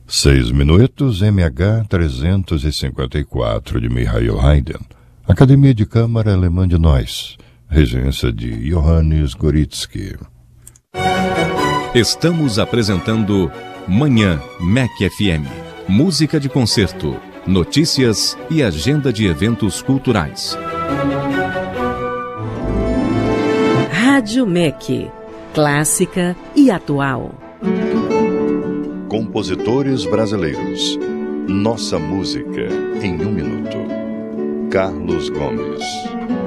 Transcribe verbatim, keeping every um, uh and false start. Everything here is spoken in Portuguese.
Seis minuetos M H trezentos e cinquenta e quatro de Michael Haydn, Academia de Câmara Alemã de Neuss, regência de Johannes Goritsky. Estamos apresentando Manhã M E C F M. Música de concerto, notícias e agenda de eventos culturais. Rádio M E C, clássica e atual. Compositores brasileiros. Nossa música em um minuto. Carlos Gomes.